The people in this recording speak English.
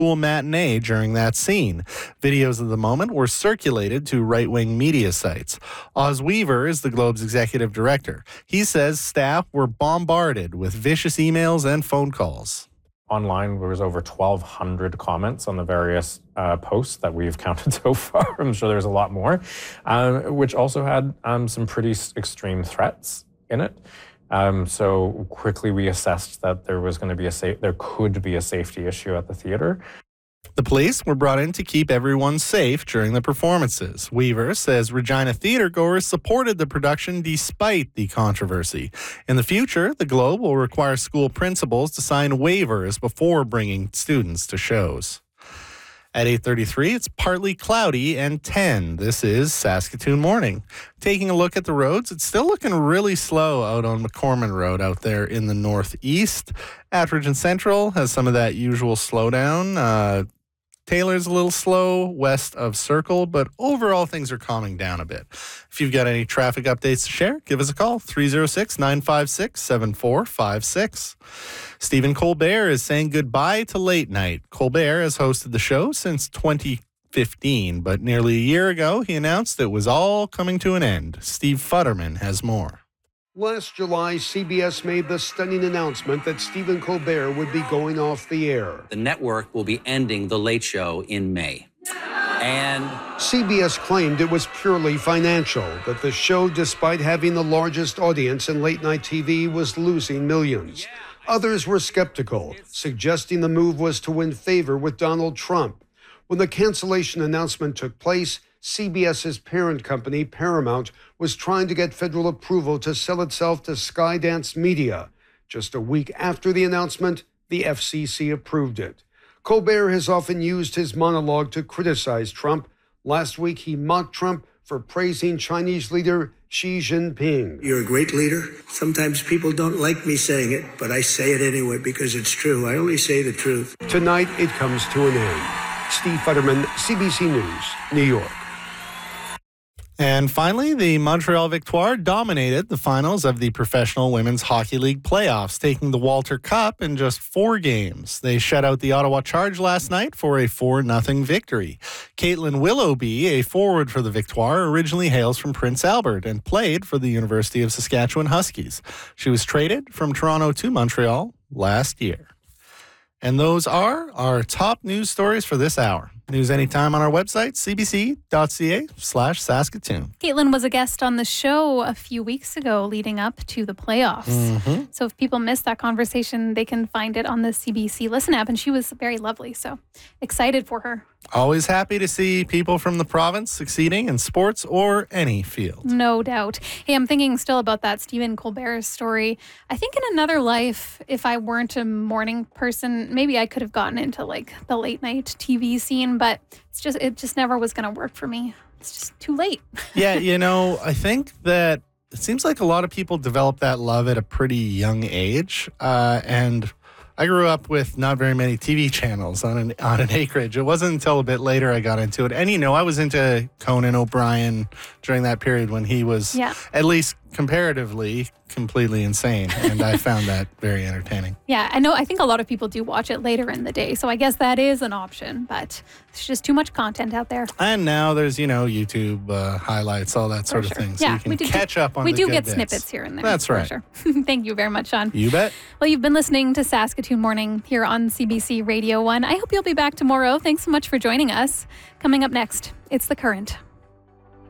school matinee during that scene. Videos of the moment were circulated to right-wing media sites. Oz Weaver is the Globe's executive director. He says staff were bombarded with vicious emails and phone calls. Online, there was over 1,200 comments on the various posts that we've counted so far. I'm sure there's a lot more, which also had some pretty extreme threats in it. So quickly we assessed that there could be a safety issue at the theater. The police were brought in to keep everyone safe during the performances. Weaver says Regina theatergoers supported the production despite the controversy. In the future, the Globe will require school principals to sign waivers before bringing students to shows. At 8:33, it's partly cloudy and 10. This is Saskatoon Morning. Taking a look at the roads, it's still looking really slow out on McCormick Road out there in the northeast. Atherton Central has some of that usual slowdown. Taylor's a little slow west of Circle, but overall things are calming down a bit. If you've got any traffic updates to share, give us a call, 306-956-7456. Stephen Colbert is saying goodbye to late night. Colbert has hosted the show since 2015, but nearly a year ago, he announced it was all coming to an end. Steve Futterman has more. Last July, CBS made the stunning announcement that Stephen Colbert would be going off the air. The network will be ending The Late Show in May. And CBS claimed it was purely financial, that the show, despite having the largest audience in late-night TV, was losing millions. Others were skeptical, suggesting the move was to win favor with Donald Trump. When the cancellation announcement took place, CBS's parent company, Paramount, was trying to get federal approval to sell itself to Skydance Media. Just a week after the announcement, the FCC approved it. Colbert has often used his monologue to criticize Trump. Last week, he mocked Trump for praising Chinese leader Xi Jinping. You're a great leader. Sometimes people don't like me saying it, but I say it anyway because it's true. I only say the truth. Tonight, it comes to an end. Steve Futterman, CBC News, New York. And finally, the Montreal Victoire dominated the finals of the Professional Women's Hockey League playoffs, taking the Walter Cup in just 4 games. They shut out the Ottawa Charge last night for a 4-0 victory. Caitlin Willoughby, a forward for the Victoire, originally hails from Prince Albert and played for the University of Saskatchewan Huskies. She was traded from Toronto to Montreal last year. And those are our top news stories for this hour. News anytime on our website, cbc.ca/Saskatoon. Caitlin was a guest on the show a few weeks ago leading up to the playoffs. Mm-hmm. So if people missed that conversation, they can find it on the CBC Listen app. And she was very lovely. So excited for her. Always happy to see people from the province succeeding in sports or any field. No doubt. Hey, I'm thinking still about that Stephen Colbert story. I think in another life, if I weren't a morning person, maybe I could have gotten into like the late night TV scene, but it just never was going to work for me. It's just too late. Yeah, I think that it seems like a lot of people develop that love at a pretty young age, and I grew up with not very many TV channels on an acreage. It wasn't until a bit later I got into it. And, I was into Conan O'Brien during that period when he was, at least comparatively, completely insane. And I found that very entertaining. Yeah, I think a lot of people do watch it later in the day. So I guess that is an option, but there's just too much content out there. And now there's, YouTube highlights, all that sort of thing. So you can catch up on the good bits. We do get snippets here and there. That's right. Sure. Thank you very much, Sean. You bet. Well, you've been listening to Saskatoon Morning here on CBC Radio 1. I hope you'll be back tomorrow. Thanks so much for joining us. Coming up next, it's The Current.